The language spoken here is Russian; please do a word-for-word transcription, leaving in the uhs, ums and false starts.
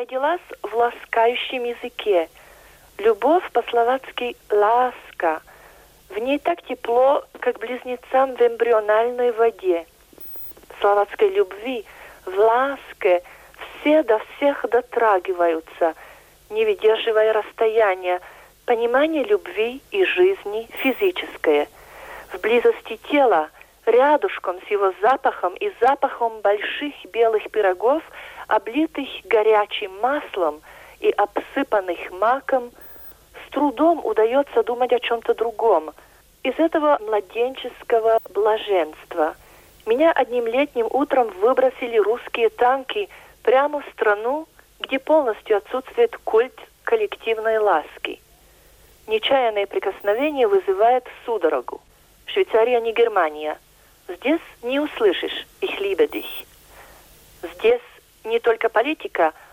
родилась в ласкающем языке. Любовь по-словацки «ласка». В ней так тепло, как близнецам в эмбриональной воде. В словацкой любви, в ласке все до всех дотрагиваются, не выдерживая расстояния, понимание любви и жизни физическое. В близости тела, рядышком с его запахом и запахом больших белых пирогов, облитых горячим маслом и обсыпанных маком, с трудом удается думать о чем-то другом. Из этого младенческого блаженства меня одним летним утром выбросили русские танки прямо в страну, где полностью отсутствует культ коллективной ласки. Нечаянное прикосновение вызывает судорогу. Швейцария не Германия. Здесь не услышишь «ich liebe dich». Здесь не только политика,